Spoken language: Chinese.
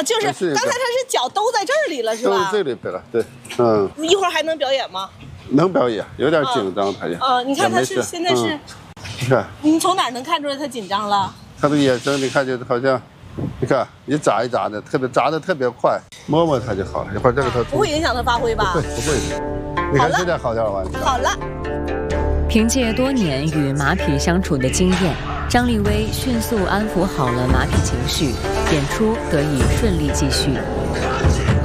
啊，就是刚才他是脚都在这里了，是吧？ 都这里边了，对， 一会儿还能表演吗？ 能表演，有点紧张，他也。 你看他是现在是， 你看， 你从哪能看出来他紧张了？ 他的眼神，你看就好像，你看一眨一眨的，眨的特别快，摸摸他就好了。一会儿这个他不会影响他发挥吧？ 不会。你看现在好点了吧？ 好了。 凭借多年与马匹相处的经验，张立威迅速安抚好了马匹情绪，演出得以顺利继续。